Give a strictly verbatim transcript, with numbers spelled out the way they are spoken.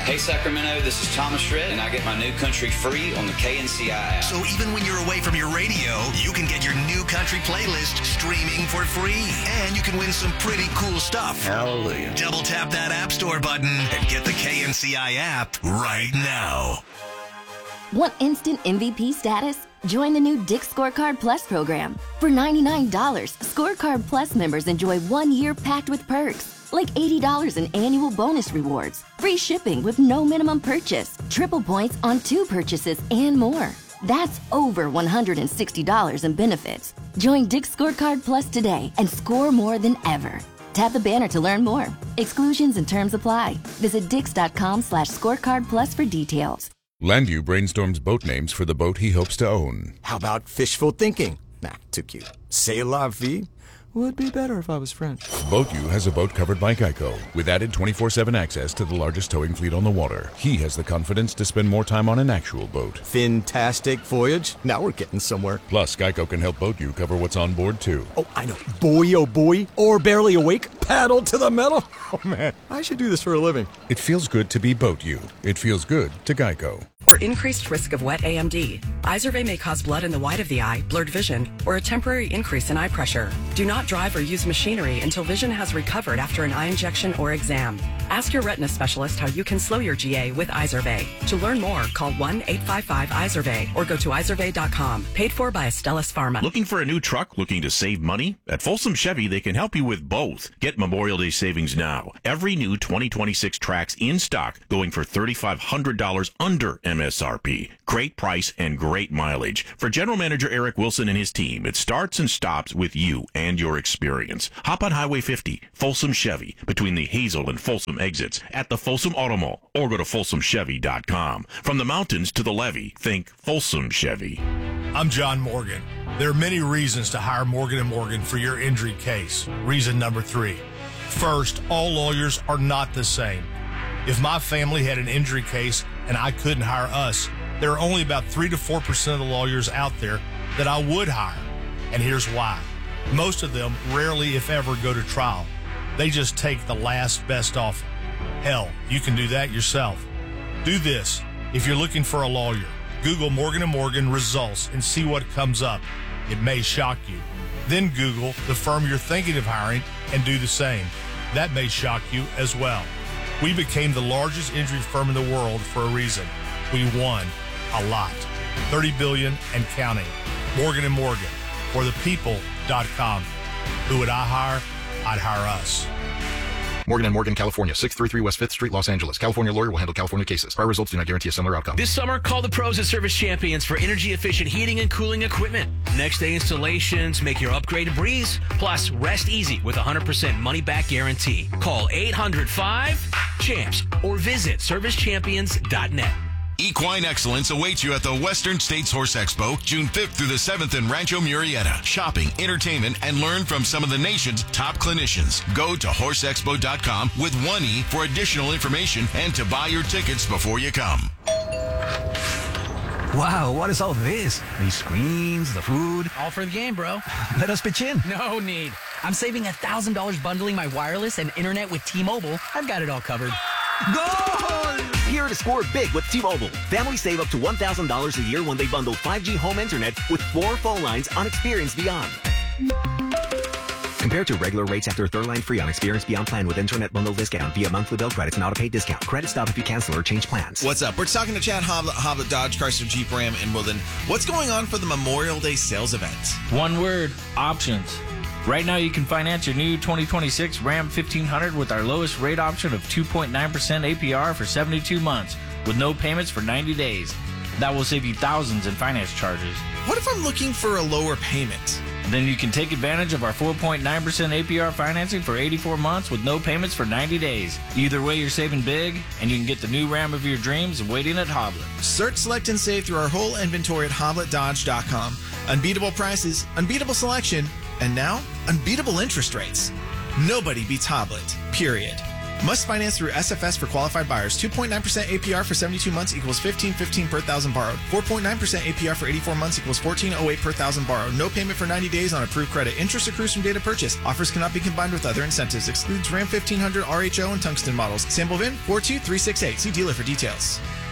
Hey Sacramento, this is Thomas Shred, and I get my new country free on the K N C I app. So even when you're away from your radio, you can get your new country playlist streaming for free. And you can win some pretty cool stuff. Hallelujah. Double tap that App Store button and get the K N C I app right now. Want instant M V P status? Join the new Dick's Scorecard Plus program. For ninety-nine dollars, Scorecard Plus members enjoy one year packed with perks. Like eighty dollars in annual bonus rewards, free shipping with no minimum purchase, triple points on two purchases, and more. That's over one hundred sixty dollars in benefits. Join Dick's Scorecard Plus today and score more than ever. Tap the banner to learn more. Exclusions and terms apply. Visit dix.com slash scorecard plus for details. Landu brainstorms boat names for the boat he hopes to own. How about fishful thinking? Nah, too cute. C'est la vie? Would be better if I was French. BoatU has a boat covered by Geico with added twenty-four seven access to the largest towing fleet on the water. He has the confidence to spend more time on an actual boat. Fantastic voyage. Now we're getting somewhere. Plus, Geico can help BoatU cover what's on board, too. Oh, I know. Boy, oh boy. Or barely awake. Paddle to the metal. Oh, man. I should do this for a living. It feels good to be BoatU. It feels good to Geico. For increased risk of wet A M D, Izervay may cause blood in the white of the eye, blurred vision, or a temporary increase in eye pressure. Do not drive or use machinery until vision has recovered after an eye injection or exam. Ask your retina specialist how you can slow your G A with Izervay. To learn more, call one eight five five Izervay or go to izervay dot com. Paid for by Astellas Pharma. Looking for a new truck? Looking to save money? At Folsom Chevy, they can help you with both. Get Memorial Day savings now. Every new twenty twenty-six Trax in stock going for three thousand five hundred dollars under M S R P. Great price and great mileage. For General Manager Eric Wilson and his team, it starts and stops with you and your experience. Hop on Highway fifty, Folsom Chevy, between the Hazel and Folsom exits at the Folsom Auto Mall, or go to folsom chevy dot com. From the mountains to the levee, think Folsom Chevy. I'm John Morgan. There are many reasons to hire Morgan and Morgan for your injury case. Reason number three. First, all lawyers are not the same. If my family had an injury case and I couldn't hire us, there are only about three to four percent of the lawyers out there that I would hire. And here's why. Most of them rarely, if ever, go to trial. They just take the last best offer. Hell, you can do that yourself. Do this. If you're looking for a lawyer, Google Morgan and Morgan results and see what comes up. It may shock you. Then Google the firm you're thinking of hiring and do the same. That may shock you as well. We became the largest injury firm in the world for a reason. We won a lot. thirty billion dollars and counting. Morgan and Morgan. For the people dot com. Who would I hire? I'd hire us. Morgan and Morgan, California, six thirty-three West fifth Street, Los Angeles. California lawyer will handle California cases. Prior results do not guarantee a similar outcome. This summer, call the pros at Service Champions for energy-efficient heating and cooling equipment. Next-day installations make your upgrade a breeze. Plus, rest easy with a one hundred percent money-back guarantee. Call eight hundred five champs or visit service champions dot net. Equine excellence awaits you at the Western States Horse Expo, June fifth through the seventh in Rancho Murrieta. Shopping, entertainment, and learn from some of the nation's top clinicians. Go to horse expo dot com with one E for additional information and to buy your tickets before you come. Wow, what is all this? These screens, the food. All for the game, bro. Let us pitch in. No need. I'm saving one thousand dollars bundling my wireless and internet with T-Mobile. I've got it all covered. Goal! Here to score big with T-Mobile. Families save up to one thousand dollars a year when they bundle five G home internet with four phone lines on Experience Beyond. Compared to regular rates after third line free on Experience Beyond plan with internet bundle discount via monthly bill credits and auto-pay discount. Credit stop if you cancel or change plans. What's up? We're talking to Chad Hobbs, Hobbs Dodge, Chrysler, Jeep, Ram, and Woodland. What's going on for the Memorial Day sales event? One word, options. Right now, you can finance your new twenty twenty-six Ram fifteen hundred with our lowest rate option of two point nine percent A P R for seventy-two months with no payments for ninety days. That will save you thousands in finance charges. What if I'm looking for a lower payment? Then you can take advantage of our four point nine percent A P R financing for eighty-four months with no payments for ninety days. Either way, you're saving big, and you can get the new Ram of your dreams waiting at Hoblet. Search, select, and save through our whole inventory at hoblet dodge dot com. Unbeatable prices, unbeatable selection, and now, unbeatable interest rates. Nobody beats Hoblet, period. Must finance through S F S for qualified buyers. two point nine percent A P R for seventy-two months equals fifteen fifteen per thousand borrowed. four point nine percent A P R for eighty-four months equals fourteen oh eight per thousand borrowed. No payment for ninety days on approved credit. Interest accrues from date of purchase. Offers cannot be combined with other incentives. Excludes Ram fifteen hundred R H O and Tungsten models. Sample V I N four two three six eight. See dealer for details.